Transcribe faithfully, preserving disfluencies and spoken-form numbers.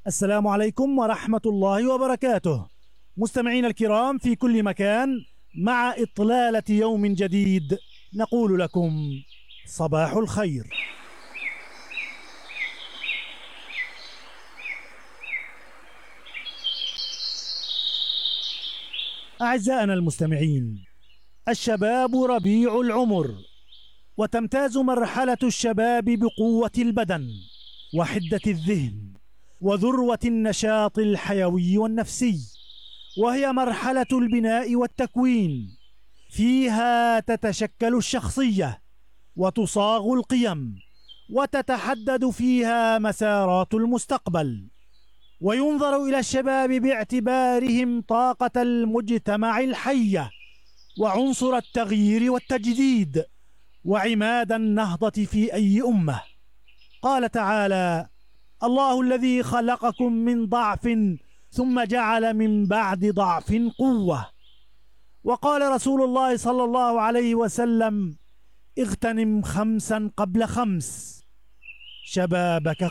السلام عليكم ورحمة الله وبركاته. مستمعينا الكرام في كل مكان، مع إطلالة يوم جديد نقول لكم صباح الخير. أعزائنا المستمعين، الشباب ربيع العمر، وتمتاز مرحلة الشباب بقوة البدن وحدة الذهن وذروة النشاط الحيوي والنفسي، وهي مرحلة البناء والتكوين. فيها تتشكل الشخصية وتصاغ القيم، وتتحدد فيها مسارات المستقبل. وينظر إلى الشباب باعتبارهم طاقة المجتمع الحية، وعنصر التغيير والتجديد، وعماد النهضة في أي أمة. قال تعالى: الله الذي خلقكم من ضعف ثم جعل من بعد ضعف قوة. وقال رسول الله صلى الله عليه وسلم: اغتنم خمسا قبل خمس: شبابك